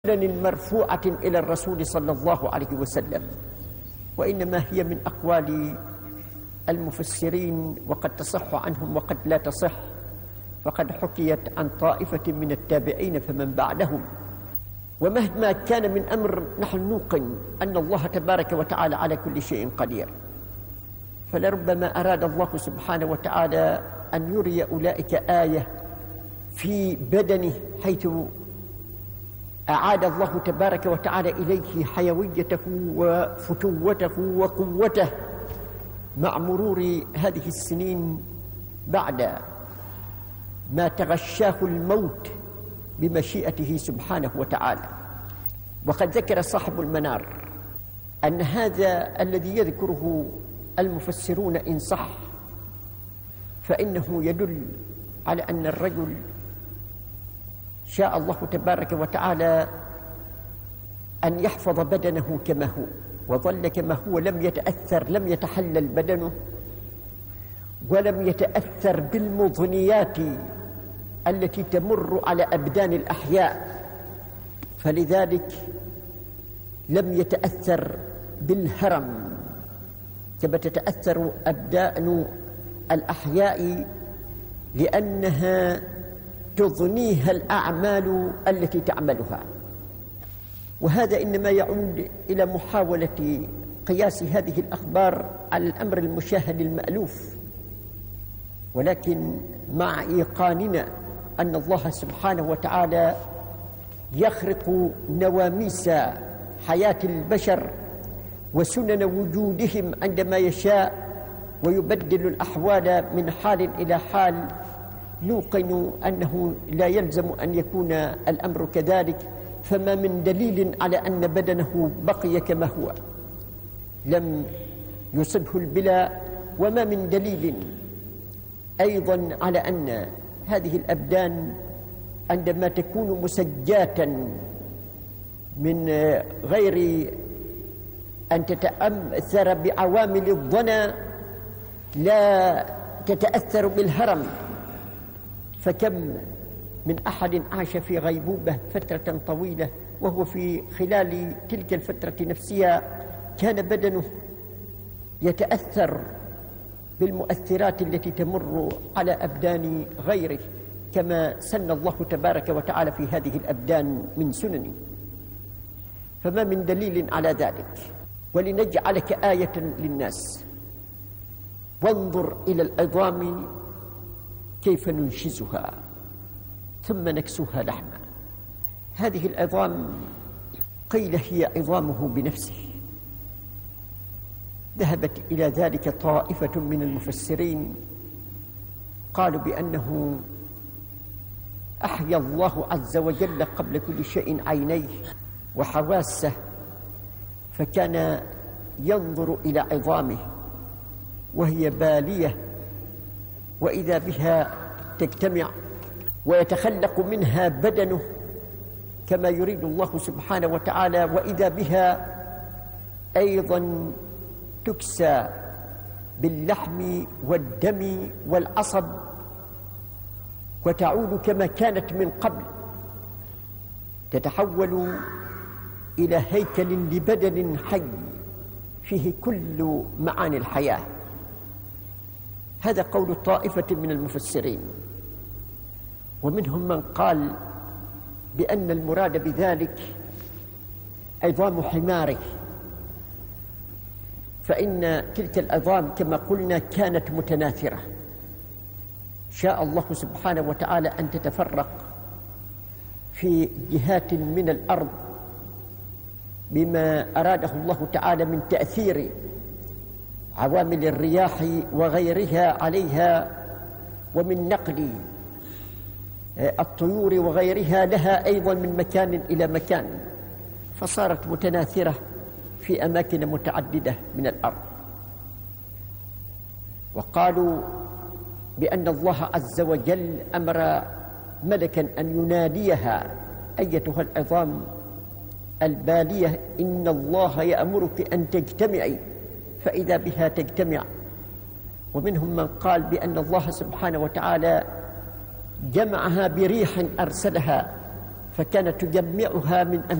مرفوعة إلى الرسول صلى الله عليه وسلم، وإنما هي من أقوال المفسرين، وقد تصح عنهم وقد لا تصح، فقد حكيت عن طائفة من التابعين فمن بعدهم. ومهما كان من أمر نحن نوقن أن الله تبارك وتعالى على كل شيء قدير، فلربما أراد الله سبحانه وتعالى أن يري أولئك آية في بدنه، حيث أعاد الله تبارك وتعالى إليه حيويته وفتوته وقوته مع مرور هذه السنين بعد ما تغشاه الموت بمشيئته سبحانه وتعالى. وقد ذكر صاحب المنار أن هذا الذي يذكره المفسرون إن صح فإنه يدل على أن الرجل شاء الله تبارك وتعالى أن يحفظ بدنه كما هو، وظل كما هو، لم يتأثر، لم يتحلل بدنه، ولم يتأثر بالمضنيات التي تمر على أبدان الأحياء، فلذلك لم يتأثر بالهرم كما تتأثر أبدان الأحياء، لأنها تضنيها الأعمال التي تعملها. وهذا إنما يعود إلى محاولة قياس هذه الأخبار على الأمر المشاهد المألوف، ولكن مع إيقاننا أن الله سبحانه وتعالى يخرق نواميس حياة البشر وسنن وجودهم عندما يشاء، ويبدل الأحوال من حال إلى حال، نوقن أنه لا يلزم أن يكون الأمر كذلك. فما من دليل على أن بدنه بقي كما هو، لم يصبه البلاء، وما من دليل أيضا على أن هذه الأبدان عندما تكون مسجاة من غير أن تتأثر بعوامل الضنا لا تتأثر بالهرم. فكم من أحد عاش في غيبوبة فترة طويلة، وهو في خلال تلك الفترة نفسها كان بدنه يتأثر بالمؤثرات التي تمر على أبدان غيره، كما سن الله تبارك وتعالى في هذه الأبدان من سنن. فما من دليل على ذلك. ولنجعلك آية للناس، وانظر إلى العظام كيف ننشزها ثم نكسوها لحما. هذه العظام قيل هي عظامه بنفسه، ذهبت إلى ذلك طائفة من المفسرين، قالوا بأنه أحيا الله عز وجل قبل كل شيء عينيه وحواسه، فكان ينظر إلى عظامه وهي بالية، وإذا بها تجتمع ويتخلق منها بدنه كما يريد الله سبحانه وتعالى، وإذا بها أيضا تكسى باللحم والدم والعصب وتعود كما كانت من قبل، تتحول إلى هيكل لبدن حي فيه كل معاني الحياة. هذا قول طائفة من المفسرين. ومنهم من قال بأن المراد بذلك عظام حماره، فإن تلك العظام كما قلنا كانت متناثرة، شاء الله سبحانه وتعالى أن تتفرق في جهات من الأرض بما أراده الله تعالى من تأثير عوامل الرياح وغيرها عليها، ومن نقل الطيور وغيرها لها أيضا من مكان إلى مكان، فصارت متناثرة في أماكن متعددة من الأرض. وقالوا بأن الله عز وجل أمر ملكا أن يناديها: أيتها العظام البالية إن الله يأمرك أن تجتمعي، فإذا بها تجتمع. ومنهم من قال بأن الله سبحانه وتعالى جمعها بريح أرسلها فكانت تجمعها من